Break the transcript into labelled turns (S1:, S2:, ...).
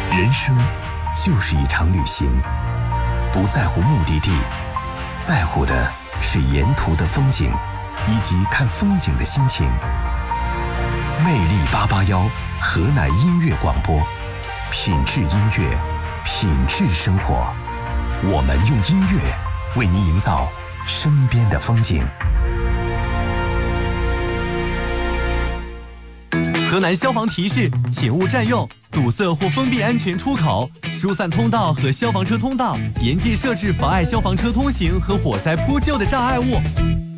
S1: 人生就是一场旅行，不在乎目的地，在乎的是沿途的风景，以及看风景的心情。魅力881河南音乐广播，品质音乐，品质生活。我们用音乐为您营造身边的风景。
S2: 河南消防提示：请勿占用、堵塞或封闭安全出口、疏散通道和消防车通道，严禁设置妨碍消防车通行和火灾扑救的障碍物。